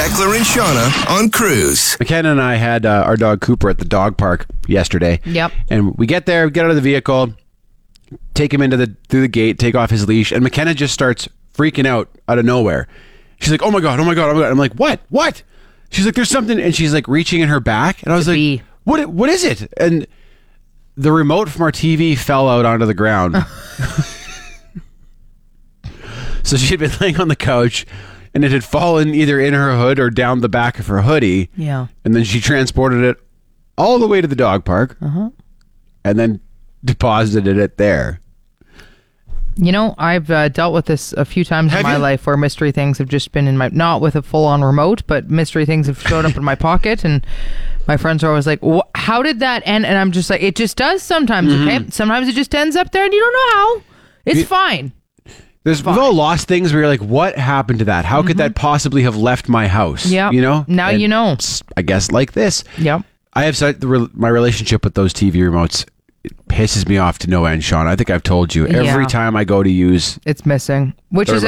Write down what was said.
Eckler and Shauna on Cruise. McKenna and I had our dog Cooper at the dog park yesterday. Yep. And we get there, get out of the vehicle, take him through the gate, take off his leash, and McKenna just starts freaking out of nowhere. She's like, oh my God. I'm like, what? She's like, there's something, and she's like reaching in her back, and I was like, bee. What is it? And the remote from our TV fell out onto the ground. So she had been laying on the couch, and it had fallen either in her hood or down the back of her hoodie. Yeah. And then she transported it all the way to the dog park, and then deposited it there. You know, I've dealt with this a few times in my life where mystery things have just been in my, not with a full-on remote, but mystery things have showed up in my pocket, and my friends are always like, how did that end? And I'm just like, it just does sometimes, okay? Sometimes it just ends up there and you don't know how. It's fine. We've all lost things where you're like, what happened to that? How could that possibly have left my house? Yeah. You know? Now And you know. I guess like this. Yep. I have my relationship with those TV remotes. It pisses me off to no end, Sean. I think I've told you. Every time I go to use It's missing, which Or is